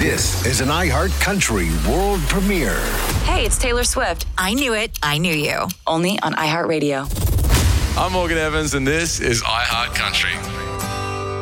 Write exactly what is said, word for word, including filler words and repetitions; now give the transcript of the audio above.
This is an iHeart Country world premiere. Hey, it's Taylor Swift. I knew it. I knew you. Only on iHeartRadio. I'm Morgan Evans, and this is iHeart Country.